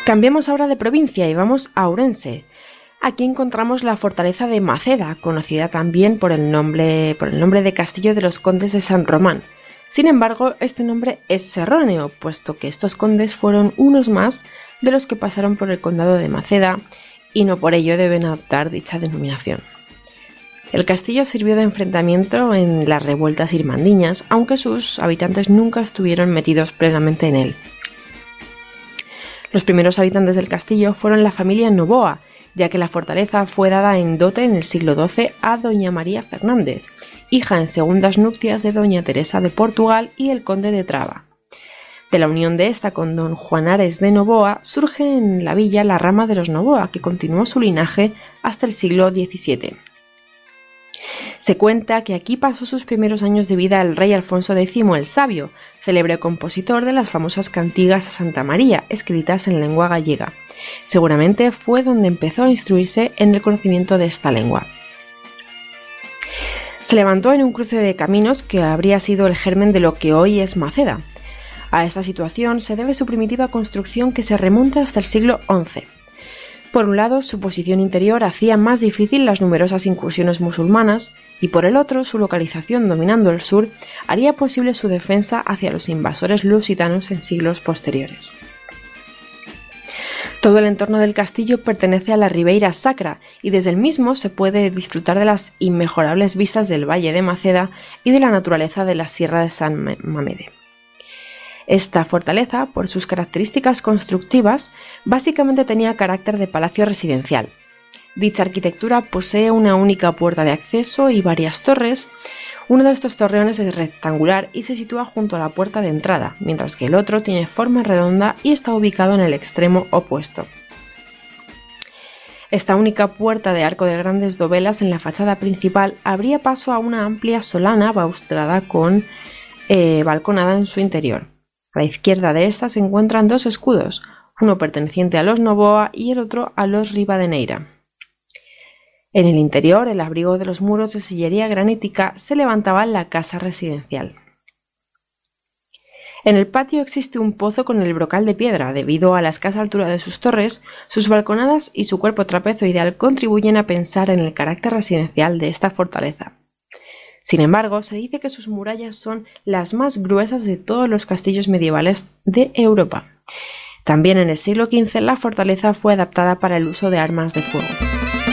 Cambiemos ahora de provincia y vamos a Ourense. Aquí encontramos la fortaleza de Maceda, conocida también por el nombre de Castillo de los Condes de San Román. Sin embargo, este nombre es erróneo, puesto que estos condes fueron unos más de los que pasaron por el condado de Maceda y no por ello deben adoptar dicha denominación. El castillo sirvió de enfrentamiento en las revueltas irmandiñas, aunque sus habitantes nunca estuvieron metidos plenamente en él. Los primeros habitantes del castillo fueron la familia Noboa, ya que la fortaleza fue dada en dote en el siglo XII a doña María Fernández, hija en segundas nupcias de doña Teresa de Portugal y el conde de Traba. De la unión de esta con don Juan Ares de Noboa surge en la villa la rama de los Noboa, que continuó su linaje hasta el siglo XVII. Se cuenta que aquí pasó sus primeros años de vida el rey Alfonso X el Sabio, célebre compositor de las famosas cantigas a Santa María, escritas en lengua gallega. Seguramente fue donde empezó a instruirse en el conocimiento de esta lengua. Se levantó en un cruce de caminos que habría sido el germen de lo que hoy es Maceda. A esta situación se debe su primitiva construcción que se remonta hasta el siglo XI. Por un lado, su posición interior hacía más difícil las numerosas incursiones musulmanas y por el otro, su localización dominando el sur haría posible su defensa hacia los invasores lusitanos en siglos posteriores. Todo el entorno del castillo pertenece a la Ribeira Sacra y desde el mismo se puede disfrutar de las inmejorables vistas del valle de Maceda y de la naturaleza de la Sierra de San Mamede. Esta fortaleza, por sus características constructivas, básicamente tenía carácter de palacio residencial. Dicha arquitectura posee una única puerta de acceso y varias torres. Uno de estos torreones es rectangular y se sitúa junto a la puerta de entrada, mientras que el otro tiene forma redonda y está ubicado en el extremo opuesto. Esta única puerta de arco de grandes dovelas en la fachada principal abría paso a una amplia solana baustrada con balconada en su interior. A la izquierda de esta se encuentran dos escudos, uno perteneciente a los Noboa y el otro a los Rivadeneira. En el interior, el abrigo de los muros de sillería granítica, se levantaba la casa residencial. En el patio existe un pozo con el brocal de piedra. Debido a la escasa altura de sus torres, sus balconadas y su cuerpo trapezoidal contribuyen a pensar en el carácter residencial de esta fortaleza. Sin embargo, se dice que sus murallas son las más gruesas de todos los castillos medievales de Europa. También en el siglo XV la fortaleza fue adaptada para el uso de armas de fuego.